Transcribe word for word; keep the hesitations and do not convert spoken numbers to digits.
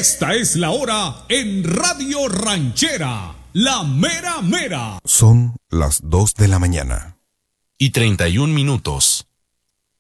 Esta es la hora en Radio Ranchera, la mera mera. Son las dos de la mañana. Y treinta y un minutos.